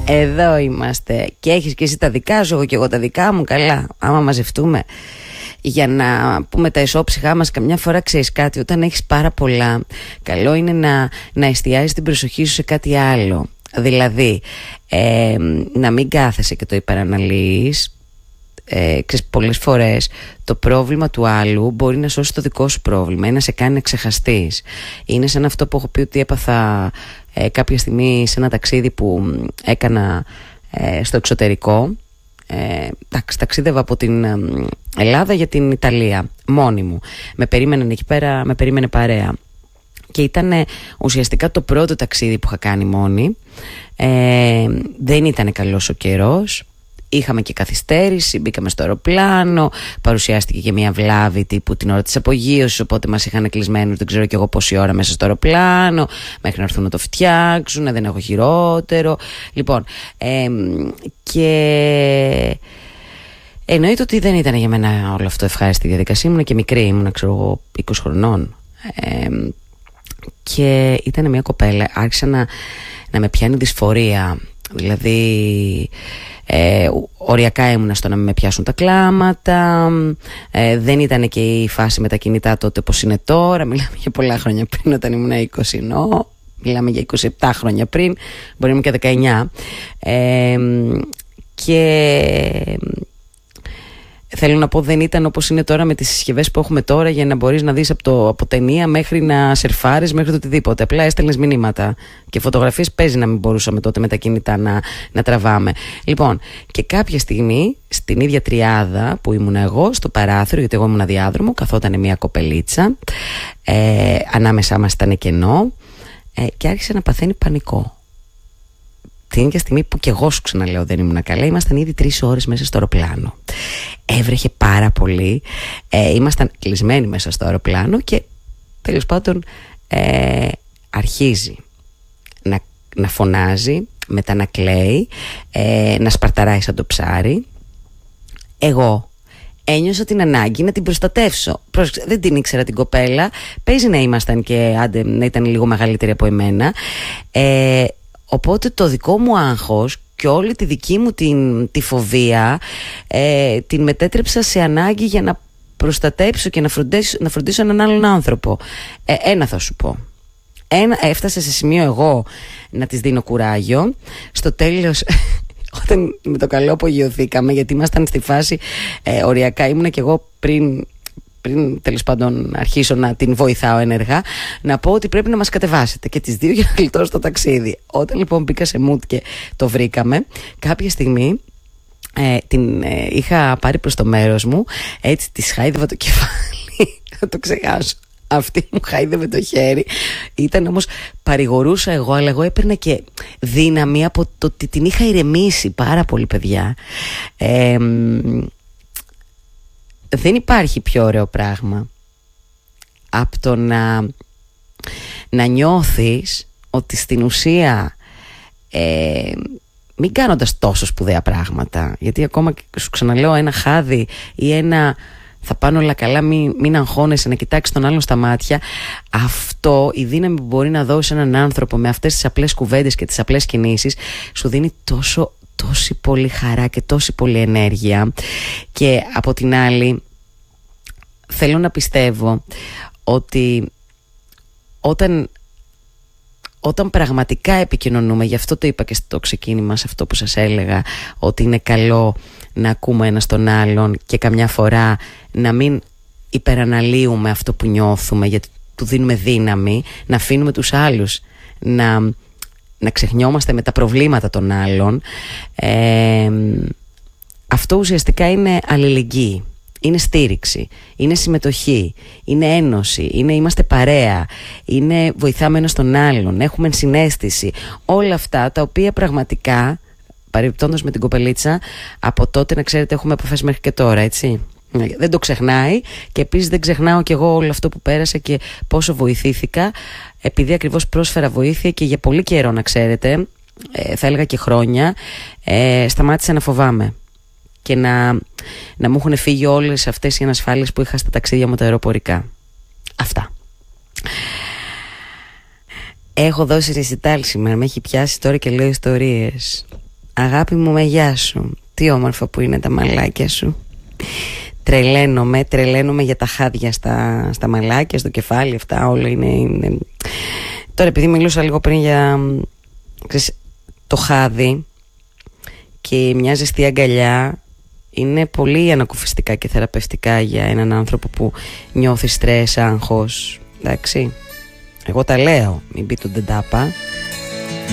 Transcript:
Εδώ είμαστε. Και έχεις και εσύ τα δικά σου, έχω και εγώ τα δικά μου. Καλά, άμα μαζευτούμε για να πούμε τα ισόψυχά μας, καμιά φορά ξέρεις κάτι, όταν έχεις πάρα πολλά, καλό είναι να εστιάζεις την προσοχή σου σε κάτι άλλο. Δηλαδή να μην κάθεσαι και το υπεραναλύεις. Ξέρεις, πολλές φορές το πρόβλημα του άλλου μπορεί να σώσει το δικό σου πρόβλημα ή να σε κάνει να ξεχαστείς. Είναι σαν αυτό που έχω πει ότι έπαθα κάποια στιγμή σε ένα ταξίδι που έκανα στο εξωτερικό. Ταξίδευα από την Ελλάδα για την Ιταλία μόνη μου. Με περίμεναν εκεί πέρα, με περίμενε παρέα. Και ήταν ουσιαστικά το πρώτο ταξίδι που είχα κάνει μόνη. Δεν ήταν καλός ο καιρός. Είχαμε και καθυστέρηση, μπήκαμε στο αεροπλάνο, παρουσιάστηκε και μια βλάβη τύπου την ώρα της απογείωσης, οπότε μας είχαν κλεισμένους δεν ξέρω κι εγώ πόση ώρα μέσα στο αεροπλάνο, μέχρι να έρθουν να το φτιάξουν, δεν έχω χειρότερο. Λοιπόν, και εννοείται ότι δεν ήταν για μένα όλο αυτό ευχάριστη διαδικασία, ήμουν και μικρή, ήμουν ξέρω εγώ 20 χρονών. Και ήταν μια κοπέλα, άρχισε να με πιάνει δυσφορία, δηλαδή οριακά ήμουνα στο να με πιάσουν τα κλάματα. Δεν ήταν και η φάση με τα κινητά τότε όπως είναι τώρα. Μιλάμε για πολλά χρόνια πριν, όταν ήμουν 20 ενώ. Μιλάμε για 27 χρόνια πριν, μπορεί να είμαι και 19. Και θέλω να πω, δεν ήταν όπως είναι τώρα με τις συσκευές που έχουμε τώρα, για να μπορείς να δεις από ταινία μέχρι να σερφάρεις μέχρι το οτιδήποτε. Απλά έστελνες μηνύματα και φωτογραφίες. Παίζει να μην μπορούσαμε τότε με τα κινητά να τραβάμε. Λοιπόν, και κάποια στιγμή στην ίδια τριάδα που ήμουν εγώ, στο παράθυρο, γιατί εγώ ήμουν διάδρομο, καθόταν μια κοπελίτσα, ανάμεσά μας ήταν κενό, και άρχισε να παθαίνει πανικό. Την ίδια στιγμή που και εγώ σου ξαναλέω δεν ήμουν καλά, ήμασταν ήδη 3 ώρες μέσα στο αεροπλάνο. Έβρεχε πάρα πολύ, ήμασταν κλεισμένοι μέσα στο αεροπλάνο και τέλος πάντων αρχίζει να φωνάζει, μετά να κλαίει, να σπαρταράει σαν το ψάρι. Εγώ ένιωσα την ανάγκη να την προστατεύσω. Δεν την ήξερα την κοπέλα, παίζει να ήμασταν και άντε να ήταν λίγο μεγαλύτερη από εμένα. Οπότε το δικό μου άγχος και όλη τη δική μου τη φοβία την μετέτρεψα σε ανάγκη για να προστατέψω και να φροντίσω έναν άλλον άνθρωπο. Ένα θα σου πω. Έφτασε σε σημείο εγώ να της δίνω κουράγιο. Στο τέλος, όταν με το καλό απογειωθήκαμε, γιατί ήμασταν στη φάση οριακά, ήμουνα και εγώ πριν τέλος πάντων αρχίσω να την βοηθάω ενεργά, να πω ότι πρέπει να μας κατεβάσετε και τις δύο για να γλιτώσω το ταξίδι. Όταν λοιπόν μπήκα σε mood και το βρήκαμε, κάποια στιγμή την είχα πάρει προς το μέρος μου, έτσι της χάιδευα το κεφάλι, θα το ξεχάσω. Αυτή μου χάιδευε το χέρι. Ήταν όμως, παρηγορούσα εγώ, αλλά εγώ έπαιρνα και δύναμη από το ότι την είχα ηρεμήσει πάρα πολύ, παιδιά. Δεν υπάρχει πιο ωραίο πράγμα από το να νιώθεις ότι στην ουσία, μην κάνοντας τόσο σπουδαία πράγματα, γιατί ακόμα σου ξαναλέω, ένα χάδι ή ένα θα πάνε όλα καλά, μην αγχώνεσαι, να κοιτάξεις τον άλλον στα μάτια, αυτό, η δύναμη που μπορεί να δώσει έναν άνθρωπο με αυτές τις απλές κουβέντες και τις απλές κινήσεις, σου δίνει τόση πολύ χαρά και τόση πολύ ενέργεια. Και από την άλλη, θέλω να πιστεύω ότι όταν πραγματικά επικοινωνούμε, γι' αυτό το είπα και στο ξεκίνημα, σε αυτό που σας έλεγα, ότι είναι καλό να ακούμε ένας τον άλλον και καμιά φορά να μην υπεραναλύουμε αυτό που νιώθουμε, γιατί του δίνουμε δύναμη, να αφήνουμε τους άλλους να ξεχνιόμαστε με τα προβλήματα των άλλων. Αυτό ουσιαστικά είναι αλληλεγγύη. Είναι στήριξη, είναι συμμετοχή, είναι ένωση, είμαστε παρέα, βοηθάμε ένας τον άλλον, έχουμε συναίσθηση. Όλα αυτά τα οποία πραγματικά, παρεμπιπτόντως με την κοπελίτσα, από τότε να ξέρετε έχουμε επαφές μέχρι και τώρα, έτσι. Δεν το ξεχνάει και επίσης δεν ξεχνάω κι εγώ όλο αυτό που πέρασα και πόσο βοηθήθηκα, επειδή ακριβώς πρόσφερα βοήθεια και για πολύ καιρό, να ξέρετε, θα έλεγα και χρόνια, σταμάτησα να φοβάμαι και να μου έχουν φύγει όλες αυτές οι ανασφάλειες που είχα στα ταξίδια μου τα αεροπορικά. Αυτά. Έχω δώσει ρεσιτάλ σήμερα, με έχει πιάσει τώρα και λέω ιστορίες. Αγάπη μου, με γεια σου. Τι όμορφα που είναι τα μαλάκια σου. Τρελαίνομαι για τα χάδια στα μαλάκια, στο κεφάλι. Αυτά όλα είναι... Τώρα επειδή μιλούσα λίγο πριν για το χάδι και μια ζεστή αγκαλιά, είναι πολύ ανακουφιστικά και θεραπευτικά για έναν άνθρωπο που νιώθει στρες, άγχος. Εντάξει, εγώ τα λέω, μην πει τον τεντάπα.